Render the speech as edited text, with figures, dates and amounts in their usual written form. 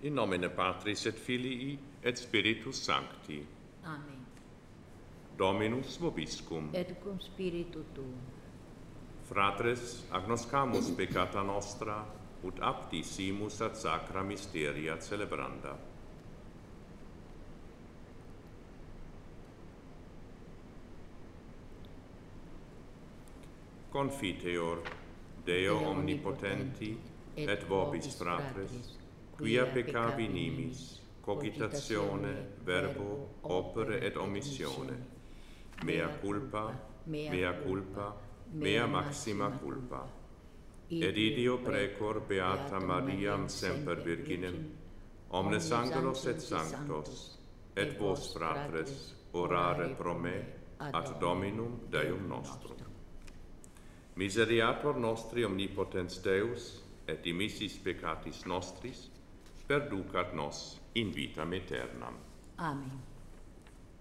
In nomine Patris et Filii et Spiritus Sancti. Amen. Dominus vobiscum. Et cum spiritu tuum. Fratres, agnoscamus peccata nostra, ut apti simus ad sacra mysteria celebranda. Confiteor, Deo omnipotenti, et vobis fratres, quia peccavi nimis, cogitatione, verbo, opere et omissione, mea culpa, mea maxima culpa. Et ideo precor Beata Mariam semper Virginem, omnes angelos et sanctos, et vos fratres, orare pro me, ad Dominum Deum nostrum. Miseriator nostri omnipotens Deus, et dimissis peccatis nostris, perducat nos in vitam aeternam. Amen.